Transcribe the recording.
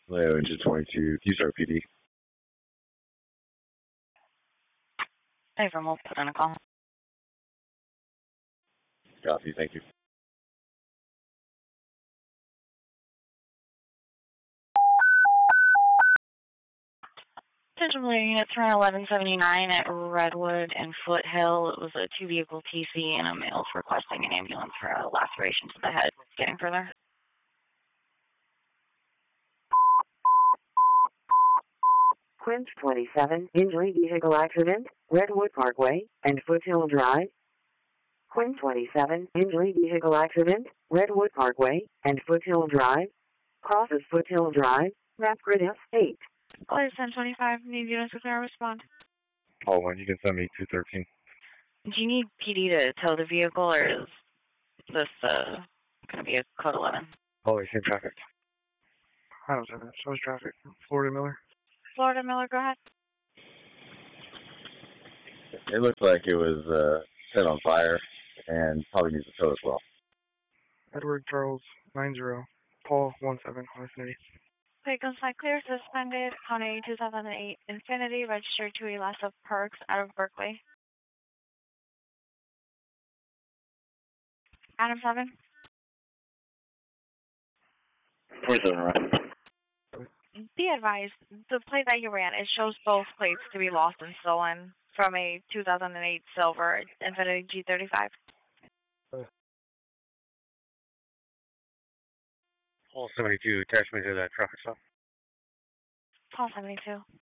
Leo Engine 22, Q-Star PD. Hey, from we'll put in a call. Copy, thank you. Attention Blue Units around 1179 at Redwood and Foothill. It was a two-vehicle TC and a male's requesting an ambulance for a laceration to the head. Getting further. Quince 27, injury vehicle accident, Redwood Parkway and Foothill Drive. Quince 27, injury vehicle accident, Redwood Parkway and Foothill Drive. Crosses Foothill Drive, map grid F8. Clear 1025, need units to clear respond. All one, you can send me 213. Do you need PD to tow the vehicle, or is this going to be a code 11? Always in traffic. I don't know. So is traffic. Florida Miller. Florida Miller, go ahead. It looked like it was set on fire and probably needs a tow as well. Edward Charles 90. Paul 17 on Infinity. Vehicle side clear, suspended on a 2008 Infinity, registered to Elasa Parks out of Berkeley. Adam 7. 27, right? Be advised, the plate that you ran, it shows both plates to be lost and stolen from a 2008 silver Infinity G35. Paul 72, attach me to that traffic stop. Paul 72.